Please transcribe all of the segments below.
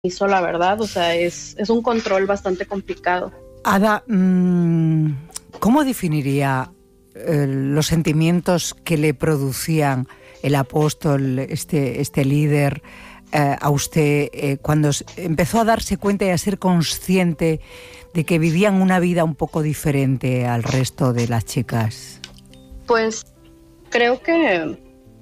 hizo, la verdad, o sea, es un control bastante complicado. Ada, ¿cómo definiría los sentimientos que le producían el apóstol, este líder, a usted cuando empezó a darse cuenta y a ser consciente de que vivían una vida un poco diferente al resto de las chicas? Pues creo que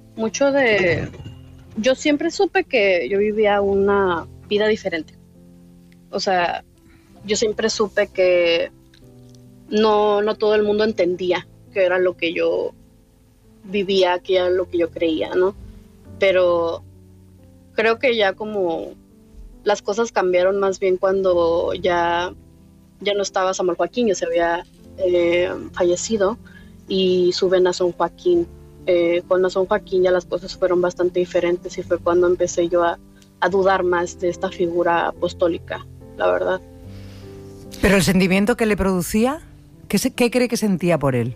yo siempre supe que yo vivía una vida diferente. O sea, yo siempre supe que no todo el mundo entendía que era lo que yo vivía, que era lo que yo creía, ¿no? Pero creo que ya como las cosas cambiaron más bien cuando ya no estaba Samuel Joaquín, ya se había fallecido, y suben a San Joaquín. Con San Joaquín ya las cosas fueron bastante diferentes y fue cuando empecé yo a dudar más de esta figura apostólica, la verdad. ¿Pero el sentimiento que le producía? ¿Qué cree que sentía por él?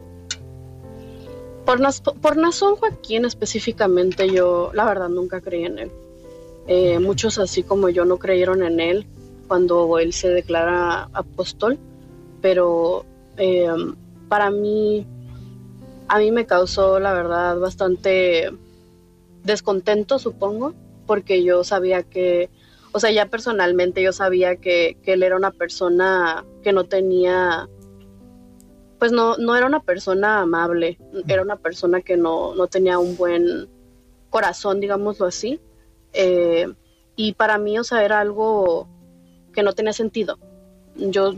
Por San Joaquín específicamente, yo la verdad nunca creí en él. Muchos así como yo no creyeron en él cuando él se declara apóstol, pero para mí, a mí me causó la verdad bastante descontento, supongo, porque yo sabía que, o sea, ya personalmente yo sabía que él era una persona que no tenía, pues no era una persona amable, era una persona que no tenía un buen corazón, digámoslo así, y para mí, o sea, era algo que no tenía sentido. Yo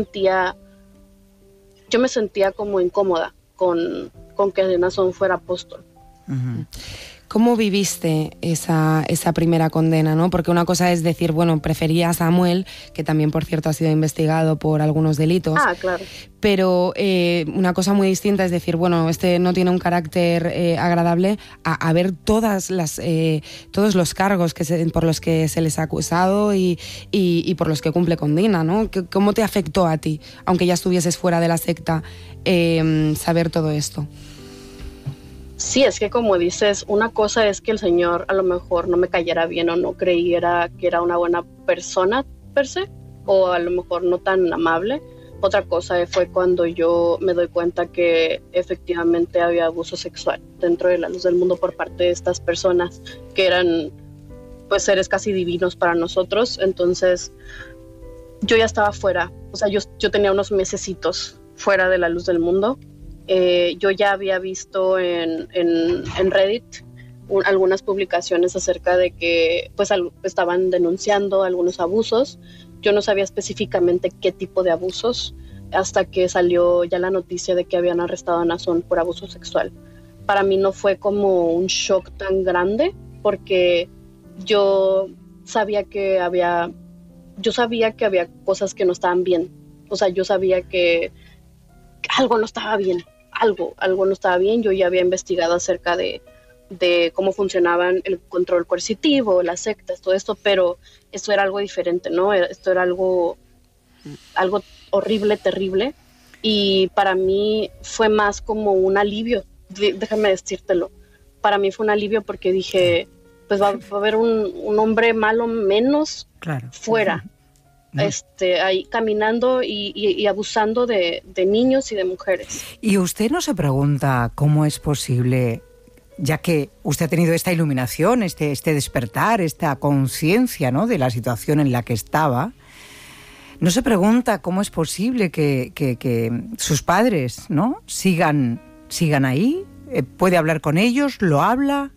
me sentía como incómoda con que Naasón fuera apóstol. Uh-huh. ¿Cómo viviste esa primera condena, ¿no? Porque una cosa es decir, bueno, prefería a Samuel, que también, por cierto, ha sido investigado por algunos delitos. Ah, claro. Pero una cosa muy distinta es decir, bueno, este no tiene un carácter agradable, a ver todos los cargos por los que se les ha acusado y por los que cumple condena, ¿no? ¿Cómo te afectó a ti, aunque ya estuvieses fuera de la secta, saber todo esto? Sí, es que como dices, una cosa es que el Señor a lo mejor no me cayera bien o no creyera que era una buena persona per se, o a lo mejor no tan amable. Otra cosa fue cuando yo me doy cuenta que efectivamente había abuso sexual dentro de la luz del mundo por parte de estas personas que eran pues seres casi divinos para nosotros. Entonces yo ya estaba fuera, o sea, yo tenía unos mesecitos fuera de la luz del mundo. Yo ya había visto en Reddit algunas publicaciones acerca de que pues estaban denunciando algunos abusos. Yo no sabía específicamente qué tipo de abusos hasta que salió ya la noticia de que habían arrestado a Naasón por abuso sexual. Para mí no fue como un shock tan grande porque yo sabía que había cosas que no estaban bien. O sea, yo sabía que algo no estaba bien. Algo no estaba bien. Yo ya había investigado acerca de cómo funcionaban el control coercitivo, las sectas, todo esto, pero esto era algo diferente, ¿no? Esto era algo horrible, terrible, y para mí fue más como un alivio, déjame decírtelo. Para mí fue un alivio porque dije, pues va a haber un hombre malo menos, claro, fuera. Ahí caminando y abusando de niños y de mujeres. ¿Y usted no se pregunta cómo es posible, ya que usted ha tenido esta iluminación, este despertar, esta conciencia, ¿no?, de la situación en la que estaba, no se pregunta cómo es posible que sus padres, ¿no?, sigan ahí? ¿Puede hablar con ellos? ¿Lo habla?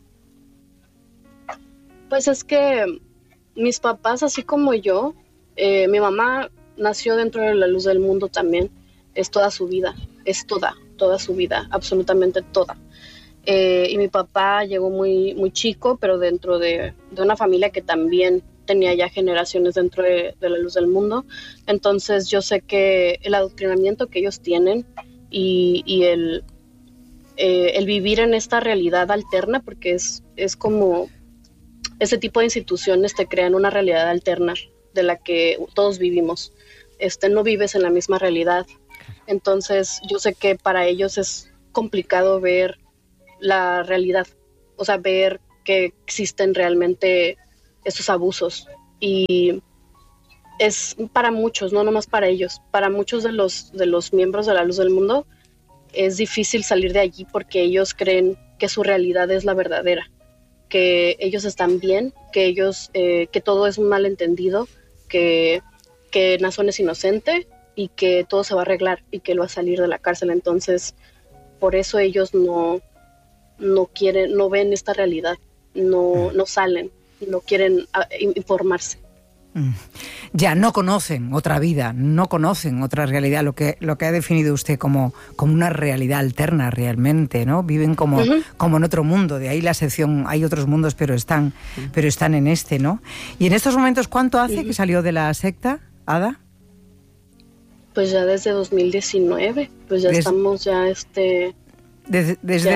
Pues es que mis papás, así como yo, mi mamá nació dentro de la luz del mundo también. Es toda su vida, es toda su vida, absolutamente toda. Y mi papá llegó muy, muy chico, pero dentro de una familia que también tenía ya generaciones dentro de la luz del mundo. Entonces yo sé que el adoctrinamiento que ellos tienen y el vivir en esta realidad alterna, porque es como ese tipo de instituciones te crean una realidad alterna de la que todos vivimos. No vives en la misma realidad. Entonces yo sé que para ellos es complicado ver la realidad, o sea, ver que existen realmente estos abusos y es para muchos, no nomás para ellos, para muchos de los miembros de la Luz del Mundo es difícil salir de allí porque ellos creen que su realidad es la verdadera, que ellos están bien, que todo es un malentendido, que Nazón es inocente y que todo se va a arreglar y que él va a salir de la cárcel. Entonces, por eso ellos no quieren, no ven esta realidad, no salen, no quieren informarse. Ya no conocen otra vida, no conocen otra realidad, lo que ha definido usted como una realidad alterna realmente, ¿no? Viven como en otro mundo, de ahí la sección, hay otros mundos, pero están en este, ¿no? Y en estos momentos, ¿cuánto hace que salió de la secta, Ada? Pues ya desde 2019, pues ya estamos ya Desde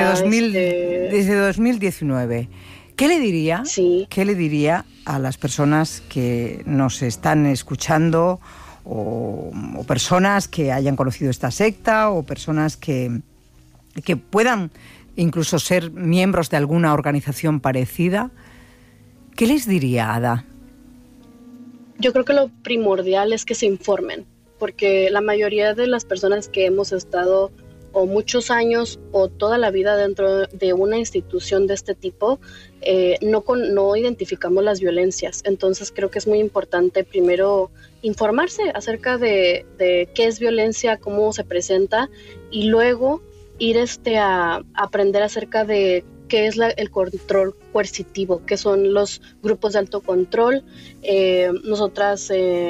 2019. ¿Qué le diría? Sí. ¿Qué le diría a las personas que nos están escuchando o personas que hayan conocido esta secta o personas que puedan incluso ser miembros de alguna organización parecida? ¿Qué les diría, Ada? Yo creo que lo primordial es que se informen, porque la mayoría de las personas que hemos estado o muchos años o toda la vida dentro de una institución de este tipo, no identificamos las violencias. Entonces creo que es muy importante primero informarse acerca de qué es violencia, cómo se presenta, y luego ir a aprender acerca de qué es el control coercitivo, qué son los grupos de alto control. Nosotras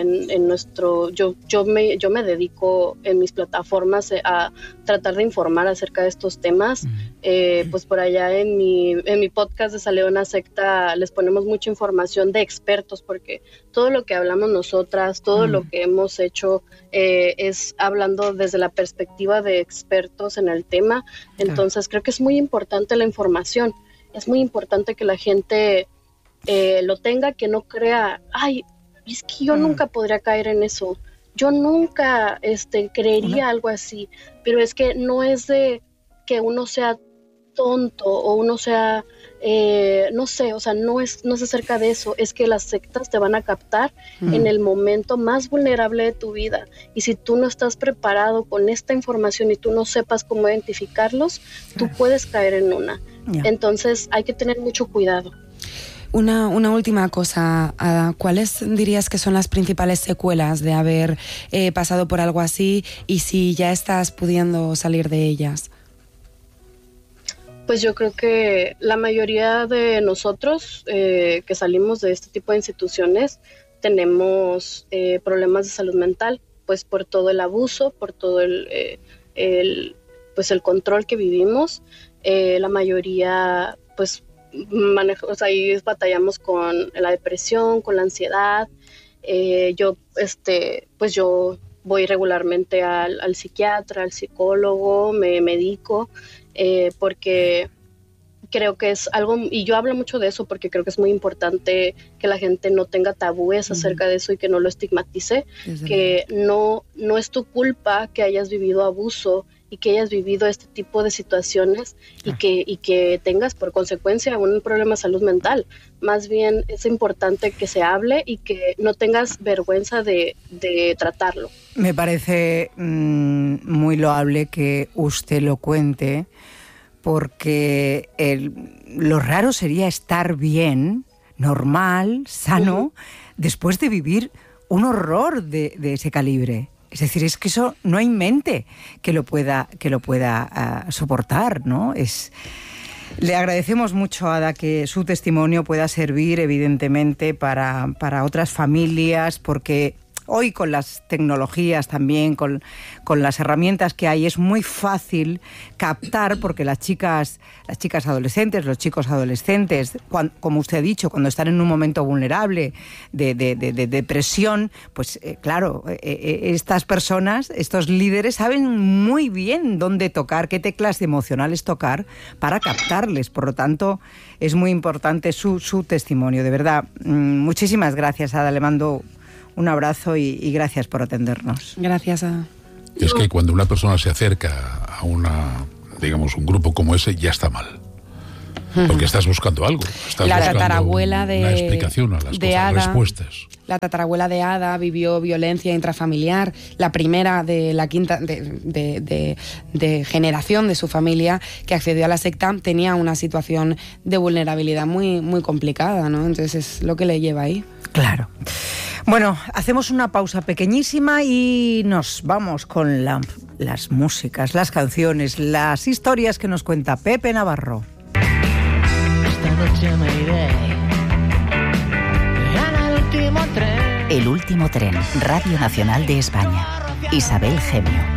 yo me dedico en mis plataformas a tratar de informar acerca de estos temas. Pues por allá en mi podcast de Saleona Secta les ponemos mucha información de expertos, porque todo lo que hablamos nosotras, todo lo que hemos hecho es hablando desde la perspectiva de expertos en el tema. Entonces creo que es muy importante la información. Es muy importante que la gente lo tenga, que no crea, ay, es que yo nunca podría caer en eso, yo nunca creería algo así, pero es que no es de que uno sea tonto o uno sea, no sé, o sea, no es acerca de eso, es que las sectas te van a captar en el momento más vulnerable de tu vida, y si tú no estás preparado con esta información y tú no sepas cómo identificarlos, tú puedes caer en una. Entonces hay que tener mucho cuidado. Una última cosa, Ada. ¿Cuáles dirías que son las principales secuelas de haber pasado por algo así, y si ya estás pudiendo salir de ellas? Pues yo creo que la mayoría de nosotros que salimos de este tipo de instituciones tenemos problemas de salud mental, pues por todo el abuso, por todo el control que vivimos. La mayoría pues ahí batallamos con la depresión, con la ansiedad. Yo voy regularmente al psiquiatra, al psicólogo, me medico, porque creo que es algo, y yo hablo mucho de eso porque creo que es muy importante que la gente no tenga tabúes acerca de eso y que no lo estigmatice, que no es tu culpa que hayas vivido abuso y que hayas vivido este tipo de situaciones y que tengas por consecuencia un problema de salud mental. Más bien es importante que se hable y que no tengas vergüenza de tratarlo. Me parece muy loable que usted lo cuente, porque lo raro sería estar bien, normal, sano, después de vivir un horror de ese calibre. Es decir, es que eso no hay mente que lo pueda soportar, ¿no? Le agradecemos mucho, Ada, que su testimonio pueda servir, evidentemente, para otras familias, porque hoy con las tecnologías también, con las herramientas que hay, es muy fácil captar, porque las chicas adolescentes, los chicos adolescentes, como usted ha dicho, cuando están en un momento vulnerable de depresión, pues claro, estas personas, estos líderes saben muy bien dónde tocar, qué teclas emocionales tocar para captarles. Por lo tanto, es muy importante su testimonio. De verdad, muchísimas gracias, Ada. Le mando un abrazo y gracias por atendernos. Gracias, Ada. Es que cuando una persona se acerca a un grupo como ese, ya está mal. Porque estás buscando algo. Estás la buscando tatarabuela de, una explicación a las de cosas, Ada, respuestas. La tatarabuela de Ada vivió violencia intrafamiliar, la primera de la quinta de generación de su familia que accedió a la secta tenía una situación de vulnerabilidad muy, muy complicada, ¿no? Entonces es lo que le lleva ahí. Claro. Bueno, hacemos una pausa pequeñísima y nos vamos con las músicas, las canciones, las historias que nos cuenta Pepe Navarro. Esta noche me iré en el último tren. El último tren, Radio Nacional de España. Isabel Gemio.